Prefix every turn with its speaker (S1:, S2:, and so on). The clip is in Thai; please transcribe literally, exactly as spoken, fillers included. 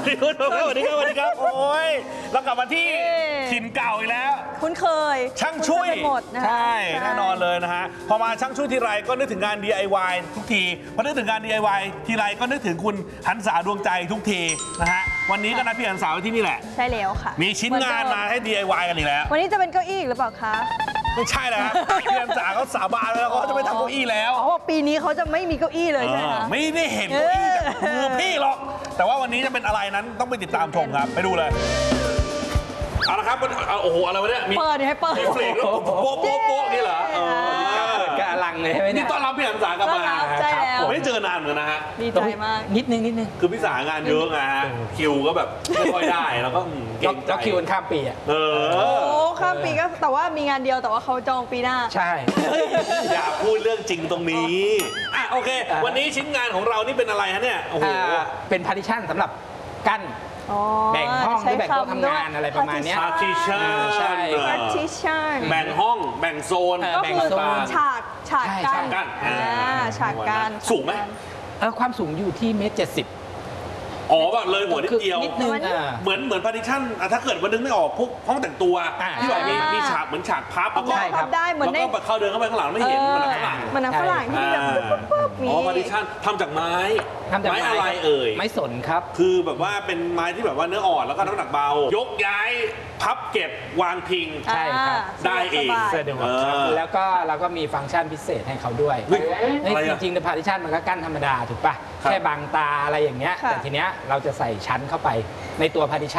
S1: พี่คุณสวัสดีครับสวัสดีครับโอ้ยเรากลับมาที่ถิ่นเก่าอีกแล้ว
S2: คุ้นเคย
S1: ช่างช่วย
S2: หมดนะ
S1: ใช่แน่นอนเลยนะฮะพอมาช่างช่วยทีไรก็นึกถึงงาน ดี ไอ วาย ทุกทีพอนึกถึงงาน ดี ไอ วาย ทีไรก็นึกถึงคุณหันษาดวงใจทุกทีนะฮะวันนี้ก็นัดพี่หันษาไว้ที่นี่แหละ
S2: ใช่แล้วค่ะ
S1: มีชิ้นงานมาให้ ดี ไอ วาย กันอีกแล้ว
S2: วันนี้จะเป็นเก้าอี้อีกหรือเปล่าคะ
S1: ไม่ใช่แล้วครับพี่หันษาเขาสาบานแล้วเขาจะไม่ทำเก้าอี้แล้ว
S2: อ๋อปีนี้เขาจะไม่มีเก้าอี้เลยใช่ไหมคะ
S1: ไม่ได้เห็นเก้าอี้จากมือพี่หรอกแต่ว่าวันนี้จะเป็นอะไรนั้นต้องไปติดตามชมครับไปดูเลยเอาละครับเอาโอ้โหอะไรวะเนี่ยมี
S2: เปิดให้เปิด
S1: เฟลกแล้วโป๊ะโป๊ะโป๊ะนี่เหรอเออ
S3: กะลังเลยใช่ไหมเนี่
S1: นี่
S3: ย
S1: ต้อนรับพี่หันษากลับมา
S2: ใช่แล้ว
S1: ผมไม่ได้เจอนานเหมือนกันนะฮะ
S2: ดีใจมาก
S3: นิดนึงนิดนึง
S1: คือพี่สางานเยอะไงฮะคิวก็แบบไม่ค่อยได้แล้วก็อืมเก่งใจ
S3: ก็คิวกันข้ามปีอ่ะ
S1: เอ
S2: โอ้
S1: อ
S2: ข้ามปีก็แต่ว่ามีงานเดียวแต่ว่าเขาจองปีหน้า
S3: ใช่
S1: อย่าพูดเรื่องจริงตรงนี้อ่ะโอเค วันนี้ชิ้นงานของเรานี่เป็นอะไรฮะเนี่ยโอ้โห
S3: อ่าเป็นพาร์ติชันสำหรับกั้น
S2: อ๋อ
S3: แบ่งห้องหรือแบ่งโต๊ะ
S2: ใช้คำ
S3: ทำงานอะไรประมาณเนี้ย
S1: partition
S3: ใช่
S2: partition
S1: แบ่งห้องแบ่งโซน
S3: เออ
S2: ก็
S3: แบ่ง
S2: คือ
S3: โซน
S2: ฉากฉาก
S3: ใช่
S2: กั้
S3: ใช่
S2: น
S1: กั้น
S2: อ่าฉากกั้น
S1: สูงไหม
S3: เออความสูงอยู่ที่เมตรเจ็ดสิบ
S1: อ๋อแบบเลยหัวนิดเดียว
S3: นิดนึงอ่า
S1: เหมือนเหมือนพาร์ติชันถ้าเกิดวันนึงไม่ออกพวกห้องแต่งตัว
S3: อ่า
S1: ที่แบบมีมีฉากเหมือนฉากพับแล้วก็
S3: ใช่ครับ
S2: ได้เหมือนใน
S1: แล้วก็เข้าเดินเข้าไปข้างหลังไม่เห็นมันหนังฝรั่ง
S2: เหมือนหนังฝรั่งที่แบบปุ๊บปุ๊บปุ๊บมี
S1: อ๋อพาร์ติชันทำจากไม้
S3: ทำจาก
S1: ไม้
S3: ไม้
S1: อะไร
S3: ครับ
S1: เอ่ย
S3: ไม้สนครับ
S1: คือแบบว่าเป็นไม้ที่แบบว่าเนื้ออ่อนแล้วก็น้ำหนักเบา ยกย้ายพับเก็บวางพิง
S3: ใช่ครับ
S1: ได้เอง
S2: สบาย
S3: สะดวกครับ
S1: เออ
S3: แล้วก็เราก็มีฟังก์ชันพิเศษให้เขาด้วย
S1: เฮ้ย
S3: เฮ้ย
S1: อะไร
S3: จ
S1: อะ
S3: ริงๆในพาร์ติชันมันก็กั้นธรรมดาถูกปะ
S1: ครับ
S3: แค่บังตาอะไรอย่างเงี้ย
S2: ค่ะ
S3: แต่ทีเนี้ยเราจะใส่ชั้นเข้าไปในตัวพาร์ติชัน